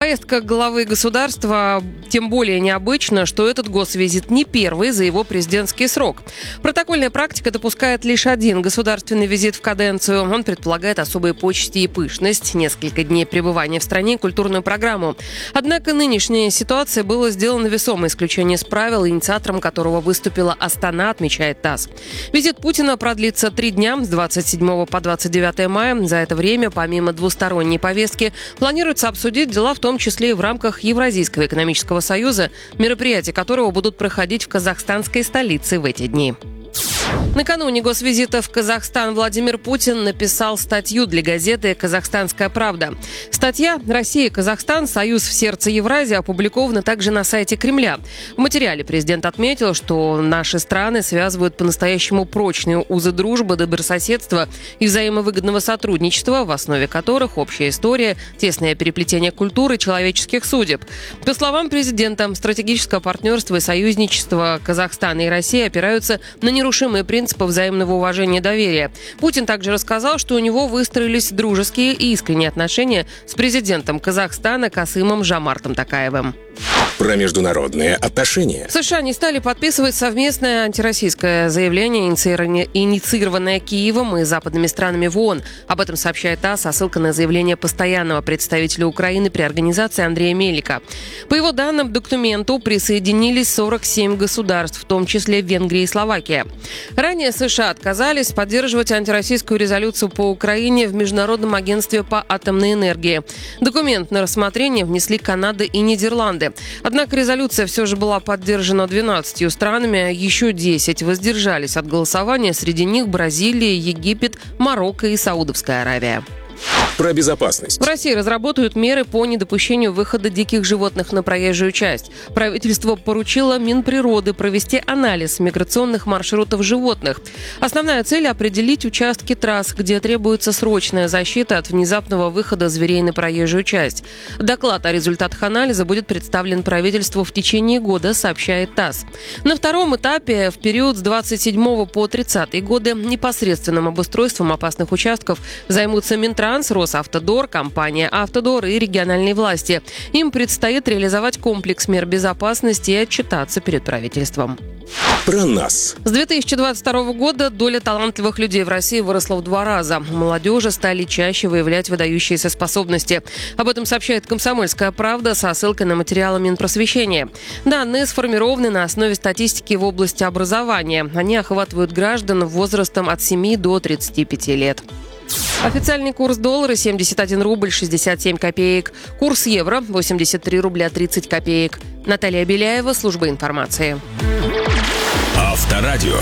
Поездка главы государства тем более необычна, что этот госвизит не первый за его президентский срок. Протокольная практика допускает лишь один государственный визит в каденцию. Он предполагает особые почести и пышность, несколько дней пребывания в стране и культурную программу. Однако нынешняя ситуация была сделана весомое исключение из правил, инициатором которого выступила Астана, отмечает ТАСС. Визит Путина продлится 3 дня, с 27 по 29 мая. За это время, помимо двусторонней повестки, планируется обсудить дела, в том числе и в рамках Евразийского экономического союза, мероприятия которого будут проходить в казахстанской столице в эти дни. Накануне госвизита в Казахстан Владимир Путин написал статью для газеты «Казахстанская правда». Статья «Россия и Казахстан. Союз в сердце Евразии» опубликована также на сайте Кремля. В материале президент отметил, что наши страны связывают по-настоящему прочные узы дружбы, добрососедства и взаимовыгодного сотрудничества, в основе которых общая история, тесное переплетение культуры и человеческих судеб. По словам президента, стратегическое партнерство и союзничество Казахстана и России опираются на нерушимые принципы взаимного уважения и доверия. Путин также рассказал, что у него выстроились дружеские и искренние отношения с президентом Казахстана Касымом Жомартом Токаевым. Про международные отношения. США не стали подписывать совместное антироссийское заявление, инициированное Киевом и западными странами в ООН. Об этом сообщает ТАСС со ссылкой на заявление постоянного представителя Украины при организации Андрея Мелика. По его данным, к документу присоединились 47 государств, в том числе Венгрия и Словакия. Ранее США отказались поддерживать антироссийскую резолюцию по Украине в Международном агентстве по атомной энергии. Документ на рассмотрение внесли Канада и Нидерланды. Однако резолюция все же была поддержана 12 странами, а еще 10 воздержались от голосования. Среди них Бразилия, Египет, Марокко и Саудовская Аравия. Про безопасность. В России разработают меры по недопущению выхода диких животных на проезжую часть. Правительство поручило Минприроды провести анализ миграционных маршрутов животных. Основная цель – определить участки трасс, где требуется срочная защита от внезапного выхода зверей на проезжую часть. Доклад о результатах анализа будет представлен правительству в течение года, сообщает ТАСС. На втором этапе, в период с 27 по 30 годы, непосредственным обустройством опасных участков займутся Минтранс, Росавтодор, компания «Автодор» и региональные власти. Им предстоит реализовать комплекс мер безопасности и отчитаться перед правительством. Про нас. С 2022 года доля талантливых людей в России выросла в 2 раза. Молодежи стали чаще выявлять выдающиеся способности. Об этом сообщает «Комсомольская правда» со ссылкой на материалы Минпросвещения. Данные сформированы на основе статистики в области образования. Они охватывают граждан возрастом от 7 до 35 лет. Официальный курс доллара 71 рубль 67 копеек. Курс евро 83 рубля 30 копеек. Наталья Беляева, служба информации. Авторадио.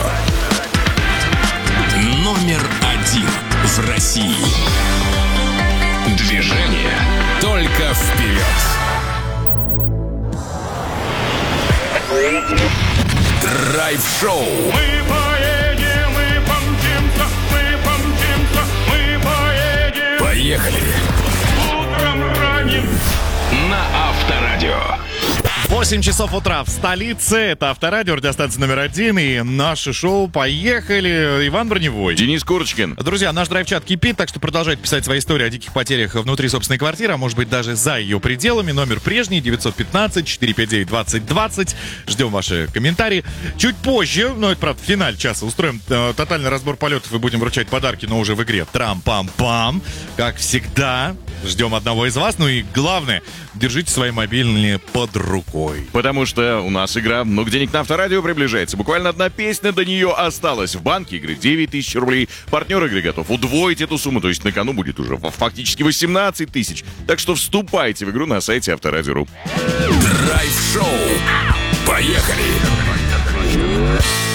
Номер 1 в России. Движение только вперед. Драйв-шоу. Поехали! Утром ранним на Авторадио. 8 часов утра в столице. Это Авторадио, радиостанция номер 1. И наше шоу «Поехали». Иван Броневой. Денис Курочкин. Друзья, наш драйв-чат кипит, так что продолжайте писать свои истории о диких потерях внутри собственной квартиры, а может быть даже за ее пределами. Номер прежний, 915-459-2020. Ждем ваши комментарии. Чуть позже, но это, правда, в финале часа, устроим тотальный разбор полетов и будем вручать подарки, но уже в игре Трам-пам-пам. Как всегда, ждем одного из вас. Ну и главное, держите свои мобильные под рукой. Потому что у нас игра «Много денег на Авторадио» приближается. Буквально одна песня до нее осталась. В банке игры 9 тысяч рублей. Партнер игры готов удвоить эту сумму. То есть на кону будет уже фактически 18 тысяч. Так что вступайте в игру на сайте Авторадио.ру. Драйв-шоу. Поехали!